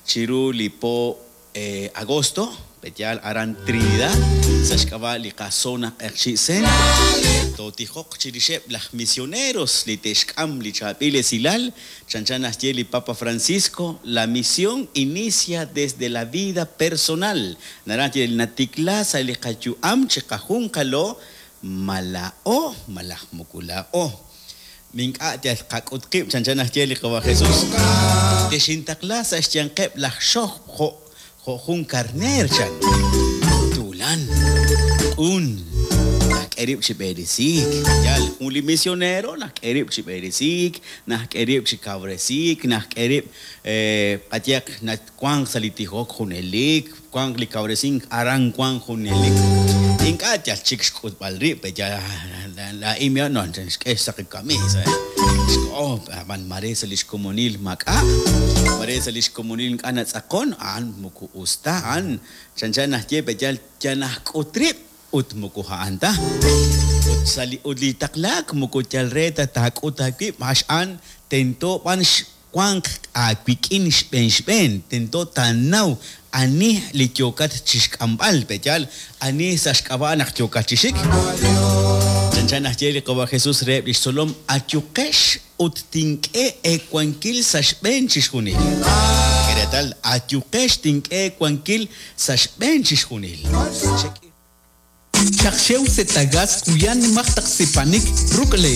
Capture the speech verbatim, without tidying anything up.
chiru lipo eh, agosto, Petial aran Trinidad, Sashkaba li casona erchisen, Totijok chirishep las misioneros li teshkam li chapile silal, Chanchanas li Papa Francisco, la misión inicia desde la vida personal. Narati el natikla li kachuam chekajun kalo malao malah mukulao. Minka tial kakutkip chanchanas li kawa Jesús. Teshintakla sa estiankep la shoh Jun carner chan tulan un nak erip chiperisik yal un misionero nak erip chiperisik nak erip chikabresik nak erip eh patiak nak kwang salitihok hunelik kwang likabresing arang kwang hunelik ingkat ya chikskut balri pe ya la imya non esa que camisa oh man maresa lis comunil maka maresa lis comunil anat akon an muku usta an chanchana je bejal janah kutrip ut muku haanta ut sali udli taklak muku chalreta tak utaki masan tento pan kwang aquikin spen spen tento tanau ani lityokat chishkambal bejal ani sashkaba nak tyokat chishik Chanchana jeli kawa Jesús rep solom achukesh ut tinke e kwankil sashben chishunil. Keretal achukesh tinke kwankil sashben chishunil. Chakshew se tagas kuyan maktak sipanik rukle.